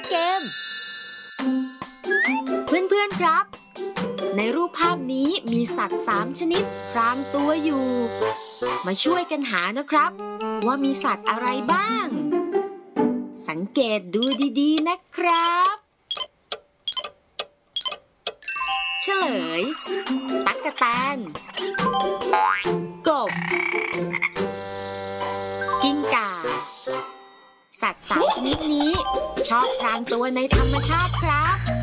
เกมเพื่อนๆครับในรูปภาพนี้มีสัตว์3ชนิดพรางตัวอยู่มาช่วยกันหานะครับว่ามีสัตว์อะไรบ้างสังเกตดูดีๆนะครับเฉลยตั๊กแตนกบกิ้งก่าสัตว์3ชนิดนี้ชอบพรางตัวในธรรมชาติครับ